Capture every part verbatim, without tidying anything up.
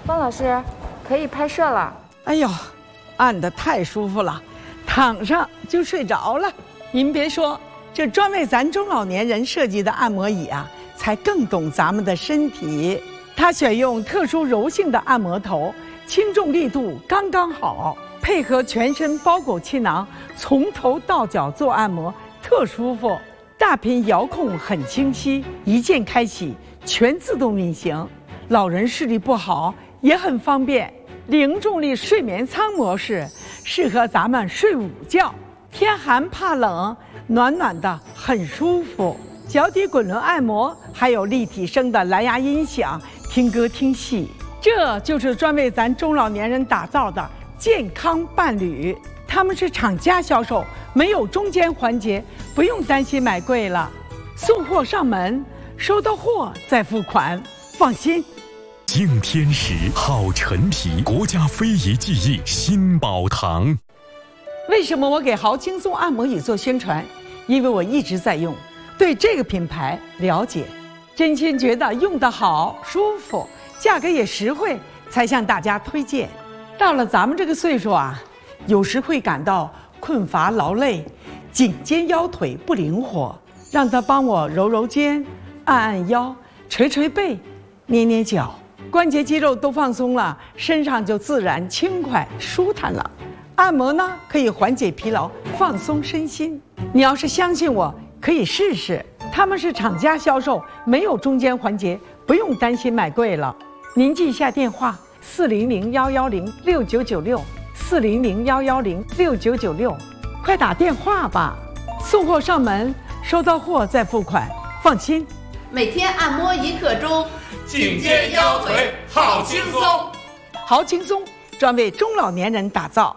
方老师，可以拍摄了。 哎呦，按得太舒服了，躺上就睡着了。您别说，这专为咱中老年人设计的按摩椅啊，才更懂咱们的身体。它选用特殊柔性的按摩头，轻重力度刚刚好，配合全身包裹气囊，从头到脚做按摩，特舒服。大屏遥控很清晰，一键开启，全自动运行。老人视力不好也很方便。零重力睡眠舱模式适合咱们睡午觉，天寒怕冷，暖暖的很舒服。脚底滚轮按摩，还有立体声的蓝牙音响，听歌听戏。这就是专为咱中老年人打造的健康伴侣。他们是厂家销售，没有中间环节，不用担心买贵了。送货上门，收到货再付款，放心。 敬天时，好陈皮，国家非遗技艺新宝堂。 为什么我给豪轻松按摩椅做宣传？因为我一直在用，对这个品牌了解，真心觉得用得好、舒服，价格也实惠，才向大家推荐。到了咱们这个岁数啊，有时会感到困乏劳累，颈肩腰腿不灵活，让他帮我揉揉肩，按按腰，捶捶背，捏捏脚，关节肌肉都放松了，身上就自然轻快舒坦了。按摩呢，可以缓解疲劳，放松身心。你要是相信我，可以试试。他们是厂家销售，没有中间环节，不用担心买贵了。您记一下电话：四零零幺幺零六九九六，四零零幺幺零六九九六，快打电话吧。送货上门，收到货再付款，放心。 每天按摩一刻钟， 颈肩腰腿好轻松。 好轻松，专为中老年人打造。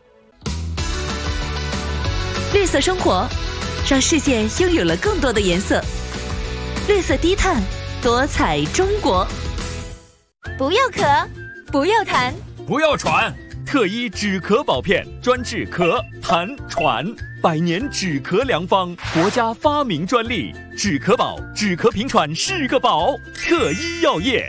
绿色生活，让世界拥有了更多的颜色。绿色低碳，多彩中国。 不要咳，不要痰， 不要喘。 特医止咳宝片，专治咳、痰、喘，百年止咳良方，国家发明专利。止咳宝，止咳平喘是个宝。特医药业。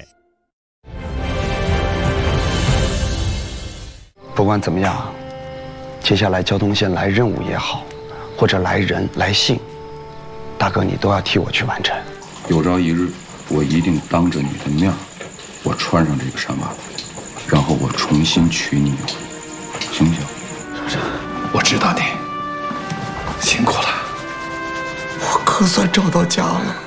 不管怎么样，接下来交通线来任务也好，或者来人来信，大哥你都要替我去完成。 有朝一日，我一定当着你的面，我穿上这个衫袜，然后我重新娶你一回，行不行？ 我知道你辛苦了，我可算找到家了。